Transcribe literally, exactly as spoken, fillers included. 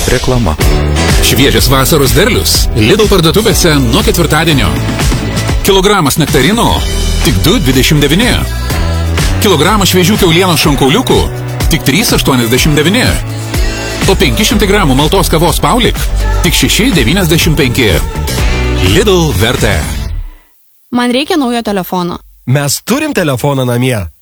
Reklama. Šviežias vasaros derlius Lidl parduotuvėse nuo ketvirtadienio. Kilogramas nektarinų tik du dvidešimt devyni. Kilogramas šviežių kiaulienos šonkauliukų tik trys aštuoniasdešimt devyni. O penki šimtai gramų maltos kavos Paulik tik šeši devyniasdešimt penki. Lidl vertė. Man reikia naujo telefono. Mes turim telefoną namie.